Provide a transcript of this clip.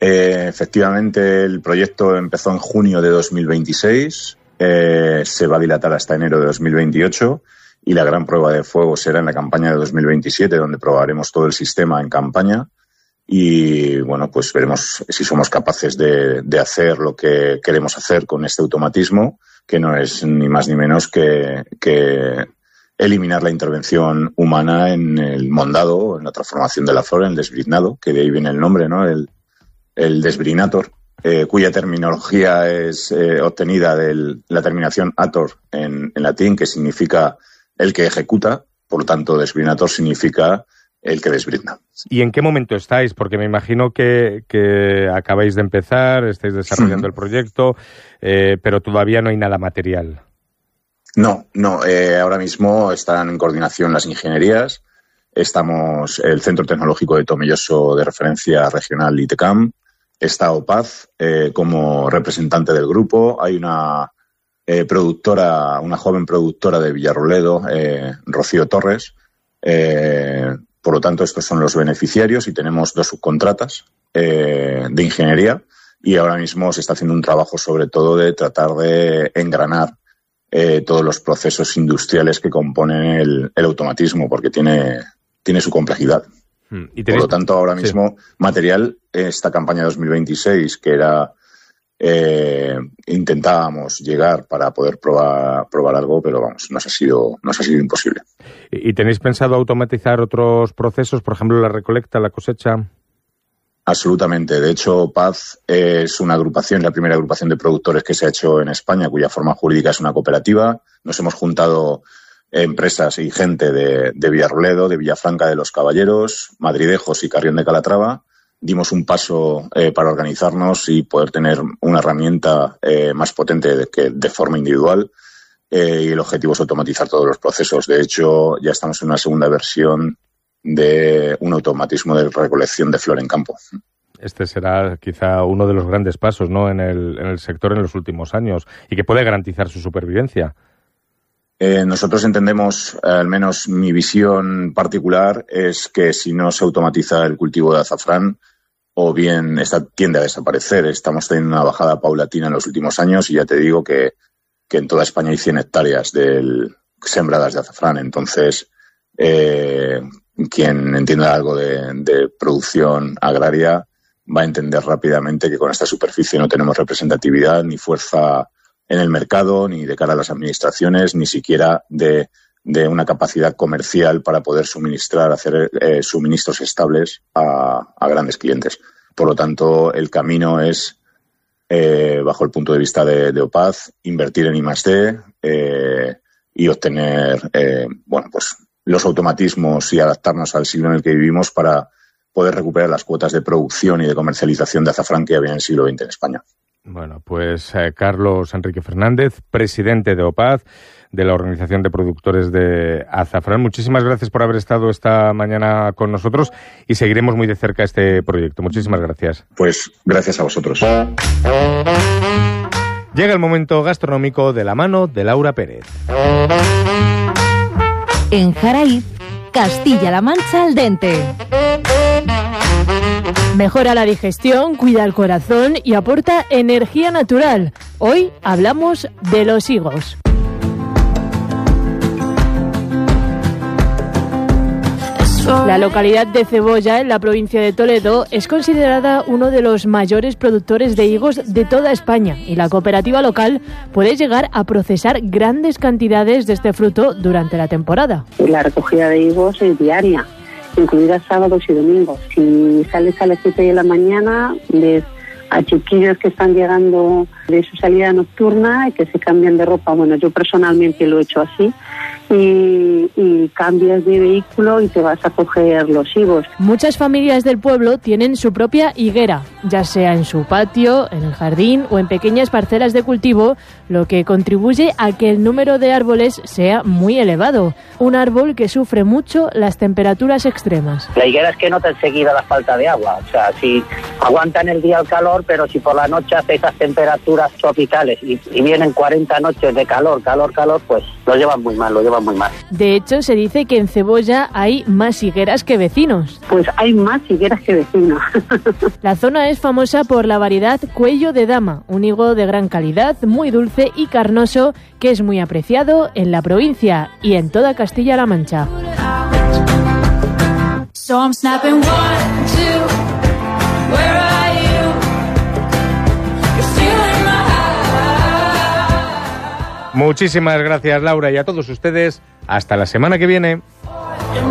Efectivamente, el proyecto empezó en junio de 2026, se va a dilatar hasta enero de 2028 y la gran prueba de fuego será en la campaña de 2027, donde probaremos todo el sistema en campaña y, bueno, pues veremos si somos capaces de hacer lo que queremos hacer con este automatismo, que no es ni más ni menos que eliminar la intervención humana en el mondado, en la transformación de la flora, en el desbrinado, que de ahí viene el nombre, ¿no? El desbrinator, cuya terminología es obtenida de la terminación ator en latín, que significa el que ejecuta, por lo tanto desbrinator significa el que desbrinda. ¿Y en qué momento estáis? Porque me imagino que acabáis de empezar, estáis desarrollando el proyecto, pero todavía no hay nada material. No, ahora mismo están en coordinación las ingenierías. Estamos el Centro Tecnológico de Tomelloso de referencia regional ITECAM. Está OPAZ como representante del grupo. Hay una joven productora de Villarroledo, Rocío Torres. Por lo tanto, estos son los beneficiarios y tenemos 2 subcontratas de ingeniería y ahora mismo se está haciendo un trabajo sobre todo de tratar de engranar todos los procesos industriales que componen el automatismo, porque tiene su complejidad. Por lo tanto, ahora mismo, material, esta campaña 2026, que era intentábamos llegar para poder probar algo, pero vamos, nos ha sido imposible. ¿Y tenéis pensado automatizar otros procesos, por ejemplo, la recolecta, la cosecha? Absolutamente. De hecho, Paz es una agrupación, la primera agrupación de productores que se ha hecho en España, cuya forma jurídica es una cooperativa. Nos hemos juntado empresas y gente de Villarroledo, de Villafranca de los Caballeros, Madridejos y Carrión de Calatrava. Dimos un paso para organizarnos y poder tener una herramienta más potente que de forma individual. Y el objetivo es automatizar todos los procesos. De hecho, ya estamos en una segunda versión de un automatismo de recolección de flor en campo. Este será quizá uno de los grandes pasos, ¿no?, en el sector en los últimos años y que puede garantizar su supervivencia. Nosotros entendemos, al menos mi visión particular, es que si no se automatiza el cultivo de azafrán, o bien tiende a desaparecer. Estamos teniendo una bajada paulatina en los últimos años y ya te digo que en toda España hay 100 hectáreas sembradas de azafrán. Entonces, quien entienda algo de producción agraria va a entender rápidamente que con esta superficie no tenemos representatividad ni fuerza en el mercado, ni de cara a las administraciones, ni siquiera de una capacidad comercial para poder hacer suministros estables a grandes clientes. Por lo tanto, el camino es, bajo el punto de vista de OPAZ, invertir en I+D y obtener pues los automatismos y adaptarnos al siglo en el que vivimos para poder recuperar las cuotas de producción y de comercialización de azafrán que había en el siglo XX en España. Bueno, pues Carlos Enrique Fernández, presidente de OPAZ, de la Organización de Productores de Azafrán. Muchísimas gracias por haber estado esta mañana con nosotros y seguiremos muy de cerca este proyecto. Muchísimas gracias. Pues gracias a vosotros. Llega el momento gastronómico de la mano de Laura Pérez. En Jaraíz, Castilla-La Mancha al dente. Mejora la digestión, cuida el corazón y aporta energía natural. Hoy hablamos de los higos. La localidad de Cebolla, en la provincia de Toledo, es considerada uno de los mayores productores de higos de toda España y la cooperativa local puede llegar a procesar grandes cantidades de este fruto durante la temporada. La recogida de higos es diaria, incluida sábados y domingos. Si sales a las 7 de la mañana, ves a chiquillos que están llegando de su salida nocturna y que se cambian de ropa. Bueno, yo personalmente lo he hecho así. Y cambias de vehículo y te vas a coger los higos. Muchas familias del pueblo tienen su propia higuera, ya sea en su patio, en el jardín o en pequeñas parcelas de cultivo, lo que contribuye a que el número de árboles sea muy elevado. Un árbol que sufre mucho las temperaturas extremas. La higuera es que nota enseguida la falta de agua. O sea, si aguantan el día el calor, pero si por la noche hace esas temperaturas tropicales y vienen 40 noches de calor, pues lo llevan muy mal. De hecho, se dice que en Cebolla hay más higueras que vecinos. Pues hay más higueras que vecinos. La zona es famosa por la variedad Cuello de Dama, un higo de gran calidad, muy dulce y carnoso, que es muy apreciado en la provincia y en toda Castilla-La Mancha. So I'm snapping 1, 2, where are you? You're stealing my heart. Muchísimas gracias, Laura, y a todos ustedes. Hasta la semana que viene.